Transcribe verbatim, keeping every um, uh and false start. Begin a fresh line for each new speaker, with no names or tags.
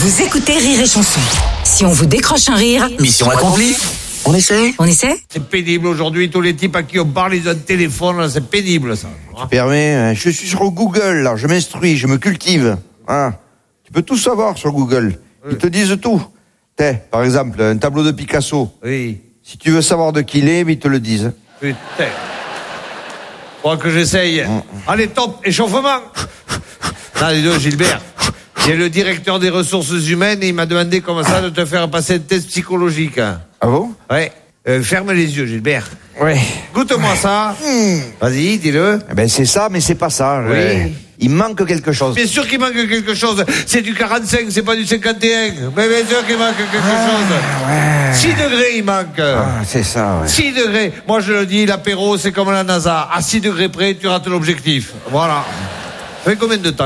Vous écoutez Rire et Chanson. Si on vous décroche un rire,
Mission accomplie. On essaie.
on essaie?
C'est pénible aujourd'hui, tous les types à qui on parle, ils ont un téléphone, là, c'est pénible ça.
Permets, hein, je suis sur Google, là, je m'instruis, je me cultive. Hein. Tu peux tout savoir sur Google. Ils te disent tout. T'es, par exemple, un tableau de Picasso.
Oui,
Si tu veux savoir de qui il est, ils te le disent.
putain. Faut que j'essaye. Allez, top, échauffement. Non, dis donc, Gilbert. Il y a le directeur des ressources humaines et il m'a demandé comme ça de te faire passer un test psychologique. Hein.
Ah bon?
Ouais. Euh, ferme les yeux, Gilbert.
Ouais.
Goûte-moi ça. Vas-y, dis-le.
Eh ben c'est ça, mais c'est pas ça.
Oui.
Ouais. Il manque quelque chose.
Bien sûr qu'il manque quelque chose. C'est du quarante-cinq, c'est pas du cinquante et un. Mais bien sûr qu'il manque quelque chose.
Ouais.
six degrés, il manque.
Ah, c'est ça, ouais.
six degrés. Moi, je le dis, l'apéro, c'est comme la NASA. À six degrés près, tu rates l'objectif. Voilà. Ça fait combien de temps